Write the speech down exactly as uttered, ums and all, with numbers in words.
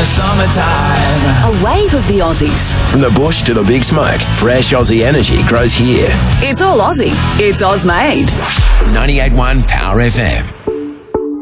summertime. A wave of the Aussies. From the bush to the big smoke, fresh Aussie energy grows here. It's all Aussie. It's Oz made. ninety-eight point one Power F M.